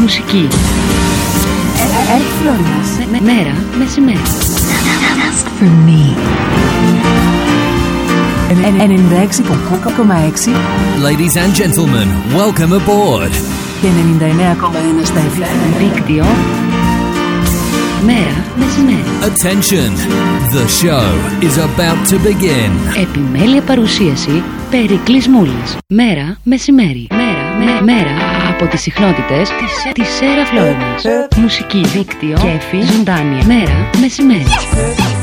Μουσική. Μέρα, μεσημέρι. For me. 96,6. Ladies and gentlemen, welcome aboard. Και 99,1 στα FM. Δίκτυο. Μέρα, μεσημέρι. Attention, the show is about to begin. Επιμέλεια παρουσίαση Περικλής Μούλης. Μέρα, μεσημέρι. Μέρα από τις συχνότητες της Σέρα Φλόρινας. Μουσική, δίκτυο, κέφι, ζωντάνια. Μέρα, μεσημέρι.